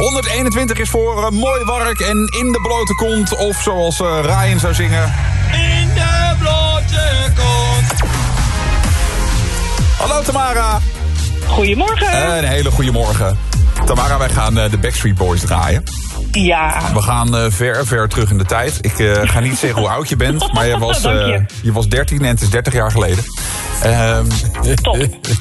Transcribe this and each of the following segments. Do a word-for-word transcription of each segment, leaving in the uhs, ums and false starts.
honderdeenentwintig is voor uh, mooi wark en in de blote kont. Of zoals uh, Ryan zou zingen... In de blote kont. Hallo Tamara. Goedemorgen. Een hele goede morgen. Tamara, wij gaan uh, de Backstreet Boys draaien. Ja. We gaan uh, ver, ver terug in de tijd. Ik uh, ga niet zeggen hoe oud je bent, maar je was, uh, je. je was dertien en het is dertig jaar geleden. Um, Top.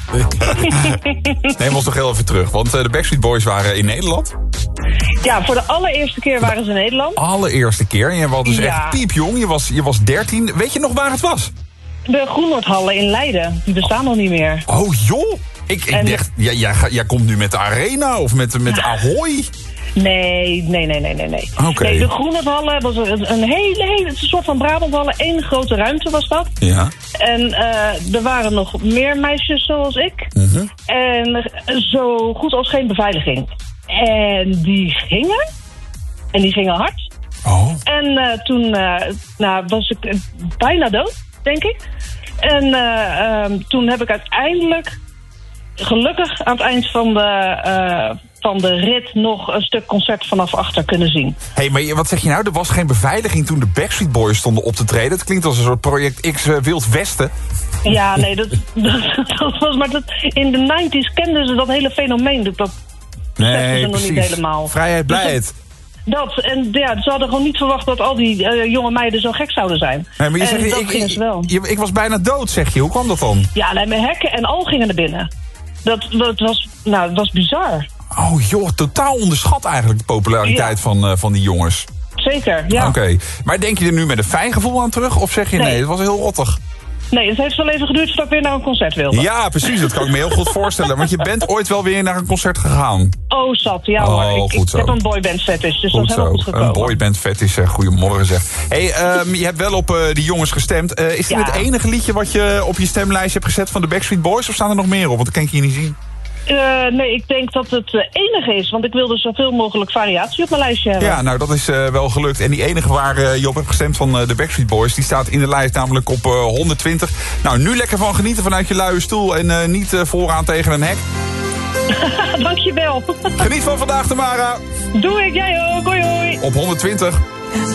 Neem ons nog heel even terug, want uh, de Backstreet Boys waren in Nederland. Ja, voor de allereerste keer waren ze in Nederland. Allereerste keer. En je was dus ja. echt piepjong. Je was, je was dertien. Weet je nog waar het was? De Groennoordhallen in Leiden. Die bestaan nog niet meer. Oh joh. Ik, ik En dacht, jij, jij, jij komt nu met de Arena of met, met ja. Ahoy? Nee, nee, nee, nee, nee. nee. Okay. nee de Groennoordhallen was een, een hele, hele, het is een soort van Brabanthallen. Eén grote ruimte was dat. Ja. En uh, er waren nog meer meisjes zoals ik. Mm-hmm. En zo goed als geen beveiliging. En die gingen. En die gingen hard. Oh. En uh, toen uh, nou, was ik uh, bijna dood, denk ik. En uh, um, toen heb ik uiteindelijk, gelukkig aan het eind van de, uh, van de rit... nog een stuk concert vanaf achter kunnen zien. Hé, hey, maar wat zeg je nou? Er was geen beveiliging toen de Backstreet Boys stonden op te treden. Het klinkt als een soort Project X uh, Wild Westen. Ja, nee, dat, dat, dat was... Maar dat, in de negentig kenden ze dat hele fenomeen. Dat, dat nee, ze nog precies. niet helemaal. Vrijheid, blijheid. Dus dat, en ja, ze hadden gewoon niet verwacht dat al die uh, jonge meiden zo gek zouden zijn. Nee, maar je en zegt, dat ik, gingen ik, ze wel. Je, ik was bijna dood, zeg je. Hoe kwam dat dan? Ja, nee, mijn hekken en al gingen naar binnen. Dat, dat was, nou, dat was bizar. Oh joh, totaal onderschat eigenlijk de populariteit ja. van, uh, van die jongens. Zeker, ja. Oké, okay. Maar denk je er nu met een fijn gevoel aan terug? Of zeg je nee, nee het was heel rottig? Nee, het heeft wel even geduurd voordat ik weer naar een concert wilde. Ja, precies. Dat kan ik me heel goed voorstellen. Want je bent ooit wel weer naar een concert gegaan. Oh, zat. Ja oh, hoor. Ik, ik zo. heb een boyband fetish, dus goed dat is helemaal goed gekomen. Een boyband fetish, zeg. Goedemorgen, zeg. Hey, um, je hebt wel op uh, die jongens gestemd. Uh, is dit ja. het enige liedje wat je op je stemlijstje hebt gezet van de Backstreet Boys? Of staan er nog meer op? Want dat kan ik hier niet zien. Uh, nee, ik denk dat het uh, enige is. Want ik wilde zoveel mogelijk variatie op mijn lijstje hebben. Ja, nou, dat is uh, wel gelukt. En die enige waar uh, je op hebt gestemd van uh, de Backstreet Boys... die staat in de lijst namelijk op uh, honderdtwintig. Nou, nu lekker van genieten vanuit je luie stoel... en uh, niet uh, vooraan tegen een hek. Dankjewel. Geniet van vandaag, Tamara. Doe ik, jij ook. Hoi, hoi. Op honderdtwintig.